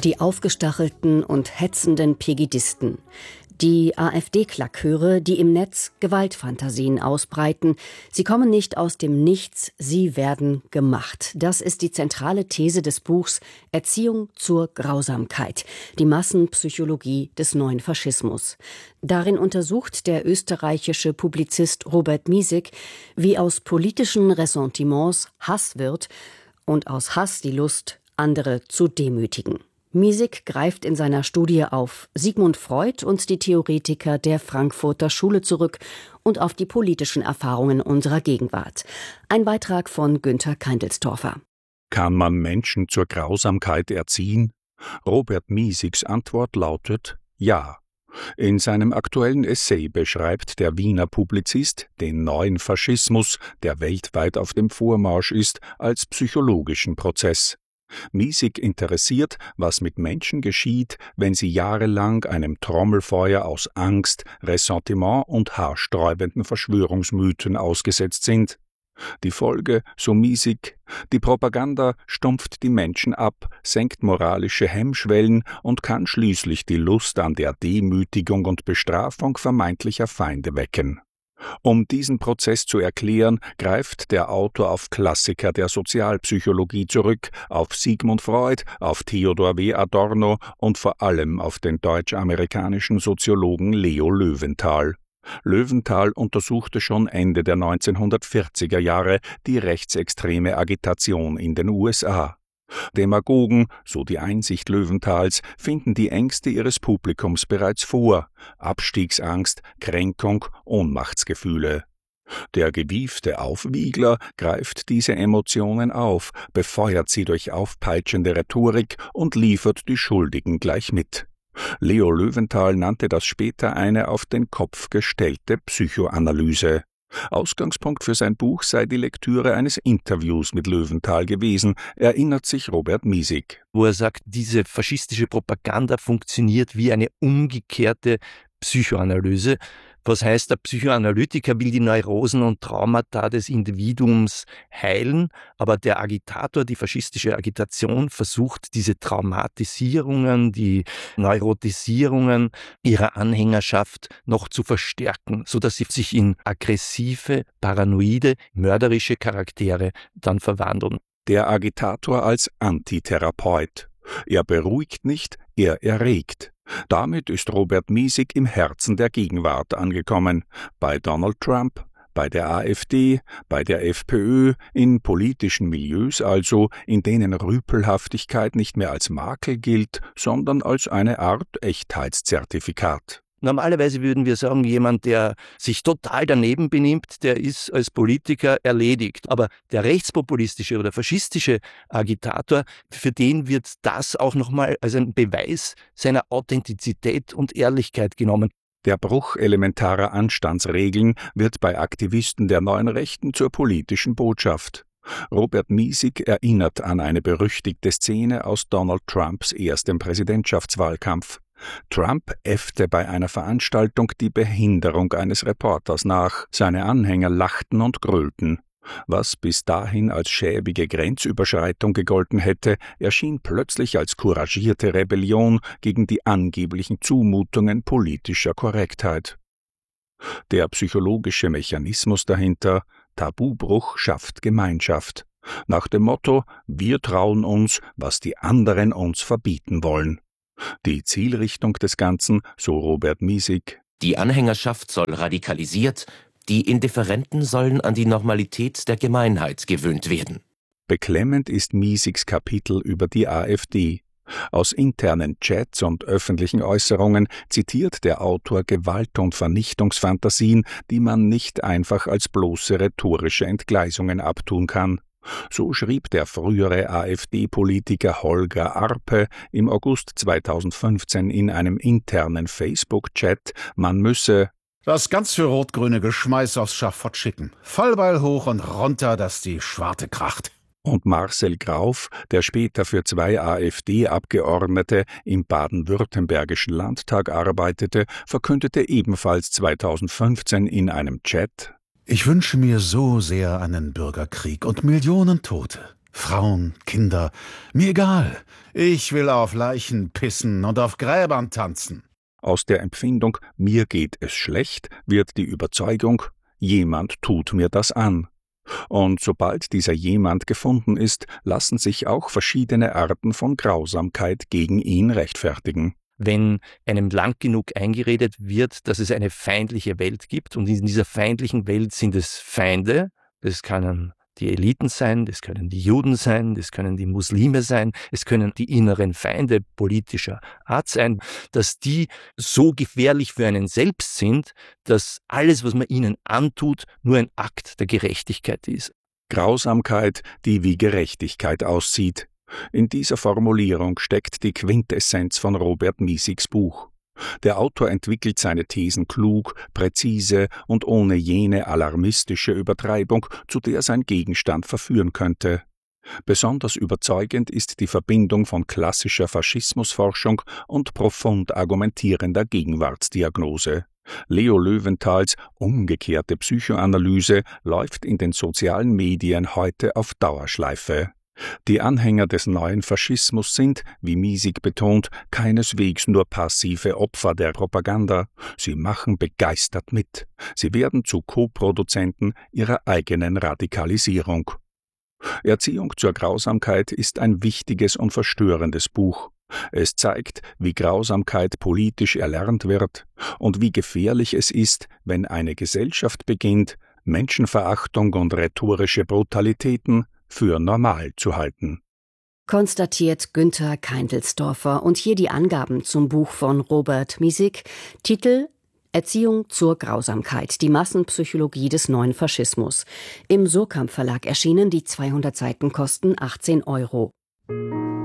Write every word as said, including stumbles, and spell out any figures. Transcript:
Die aufgestachelten und hetzenden Pegidisten. Die AfD-Klackhöre, die im Netz Gewaltfantasien ausbreiten. Sie kommen nicht aus dem Nichts, sie werden gemacht. Das ist die zentrale These des Buchs Erziehung zur Grausamkeit, die Massenpsychologie des neuen Faschismus. Darin untersucht der österreichische Publizist Robert Miesig, wie aus politischen Ressentiments Hass wird und aus Hass die Lust, andere zu demütigen. Miesig greift in seiner Studie auf Sigmund Freud und die Theoretiker der Frankfurter Schule zurück und auf die politischen Erfahrungen unserer Gegenwart. Ein Beitrag von Günther Keindelstorfer. Kann man Menschen zur Grausamkeit erziehen? Robert Miesigs Antwort lautet ja. In seinem aktuellen Essay beschreibt der Wiener Publizist den neuen Faschismus, der weltweit auf dem Vormarsch ist, als psychologischen Prozess. Miesig interessiert, was mit Menschen geschieht, wenn sie jahrelang einem Trommelfeuer aus Angst, Ressentiment und haarsträubenden Verschwörungsmythen ausgesetzt sind. Die Folge, so Miesig: die Propaganda stumpft die Menschen ab, senkt moralische Hemmschwellen und kann schließlich die Lust an der Demütigung und Bestrafung vermeintlicher Feinde wecken. Um diesen Prozess zu erklären, greift der Autor auf Klassiker der Sozialpsychologie zurück, auf Sigmund Freud, auf Theodor W. Adorno und vor allem auf den deutsch-amerikanischen Soziologen Leo Löwenthal. Löwenthal untersuchte schon Ende der neunzehnhundertvierziger Jahre die rechtsextreme Agitation in den U S A. Demagogen, so die Einsicht Löwenthals, finden die Ängste ihres Publikums bereits vor: Abstiegsangst, Kränkung, Ohnmachtsgefühle. Der gewiefte Aufwiegler greift diese Emotionen auf, befeuert sie durch aufpeitschende Rhetorik und liefert die Schuldigen gleich mit. Leo Löwenthal nannte das später eine auf den Kopf gestellte Psychoanalyse. Ausgangspunkt für sein Buch sei die Lektüre eines Interviews mit Löwenthal gewesen, erinnert sich Robert Miesig. Wo er sagt, diese faschistische Propaganda funktioniert wie eine umgekehrte Psychoanalyse. Was heißt, der Psychoanalytiker will die Neurosen und Traumata des Individuums heilen, aber der Agitator, die faschistische Agitation, versucht diese Traumatisierungen, die Neurotisierungen ihrer Anhängerschaft noch zu verstärken, sodass sie sich in aggressive, paranoide, mörderische Charaktere dann verwandeln. Der Agitator als Antitherapeut. Er beruhigt nicht, er erregt. Damit ist Robert Miesig im Herzen der Gegenwart angekommen. Bei Donald Trump, bei der AfD, bei der FPÖ, in politischen Milieus also, in denen Rüpelhaftigkeit nicht mehr als Makel gilt, sondern als eine Art Echtheitszertifikat. Normalerweise würden wir sagen, jemand, der sich total daneben benimmt, der ist als Politiker erledigt. Aber der rechtspopulistische oder faschistische Agitator, für den wird das auch nochmal als ein Beweis seiner Authentizität und Ehrlichkeit genommen. Der Bruch elementarer Anstandsregeln wird bei Aktivisten der neuen Rechten zur politischen Botschaft. Robert Miesig erinnert an eine berüchtigte Szene aus Donald Trumps erstem Präsidentschaftswahlkampf. Trump äffte bei einer Veranstaltung die Behinderung eines Reporters nach. Seine Anhänger lachten und grölten. Was bis dahin als schäbige Grenzüberschreitung gegolten hätte, erschien plötzlich als couragierte Rebellion gegen die angeblichen Zumutungen politischer Korrektheit. Der psychologische Mechanismus dahinter: Tabubruch schafft Gemeinschaft. Nach dem Motto: Wir trauen uns, was die anderen uns verbieten wollen. Die Zielrichtung des Ganzen, so Robert Miesig: Die Anhängerschaft soll radikalisiert, die Indifferenten sollen an die Normalität der Gemeinheit gewöhnt werden. Beklemmend ist Miesigs Kapitel über die AfD. Aus internen Chats und öffentlichen Äußerungen zitiert der Autor Gewalt- und Vernichtungsfantasien, die man nicht einfach als bloße rhetorische Entgleisungen abtun kann. So schrieb der frühere AfD-Politiker Holger Arpe im August zweitausendfünfzehn in einem internen Facebook-Chat, man müsse das ganz für rot-grüne Geschmeiß aufs Schafott schicken. Fallbeil hoch und runter, dass die Schwarte kracht. Und Marcel Grauf, der später für zwei AfD-Abgeordnete im baden-württembergischen Landtag arbeitete, verkündete ebenfalls zweitausendfünfzehn in einem Chat: Ich wünsche mir so sehr einen Bürgerkrieg und Millionen Tote. Frauen, Kinder, mir egal. Ich will auf Leichen pissen und auf Gräbern tanzen. Aus der Empfindung, mir geht es schlecht, wird die Überzeugung, jemand tut mir das an. Und sobald dieser jemand gefunden ist, lassen sich auch verschiedene Arten von Grausamkeit gegen ihn rechtfertigen. Wenn einem lang genug eingeredet wird, dass es eine feindliche Welt gibt, und in dieser feindlichen Welt sind es Feinde, das können die Eliten sein, das können die Juden sein, das können die Muslime sein, es können die inneren Feinde politischer Art sein, dass die so gefährlich für einen selbst sind, dass alles, was man ihnen antut, nur ein Akt der Gerechtigkeit ist. Grausamkeit, die wie Gerechtigkeit aussieht. In dieser Formulierung steckt die Quintessenz von Robert Miesigs Buch. Der Autor entwickelt seine Thesen klug, präzise und ohne jene alarmistische Übertreibung, zu der sein Gegenstand verführen könnte. Besonders überzeugend ist die Verbindung von klassischer Faschismusforschung und profund argumentierender Gegenwartsdiagnose. Leo Löwenthals umgekehrte Psychoanalyse läuft in den sozialen Medien heute auf Dauerschleife. Die Anhänger des neuen Faschismus sind, wie Miesig betont, keineswegs nur passive Opfer der Propaganda. Sie machen begeistert mit. Sie werden zu Co-Produzenten ihrer eigenen Radikalisierung. Erziehung zur Grausamkeit ist ein wichtiges und verstörendes Buch. Es zeigt, wie Grausamkeit politisch erlernt wird und wie gefährlich es ist, wenn eine Gesellschaft beginnt, Menschenverachtung und rhetorische Brutalitäten für normal zu halten. Konstatiert Günther Keindelsdorfer. Und hier die Angaben zum Buch von Robert Miesig. Titel: Erziehung zur Grausamkeit, die Massenpsychologie des neuen Faschismus. Im Surkamp Verlag erschienen, die zweihundert Seiten kosten achtzehn Euro.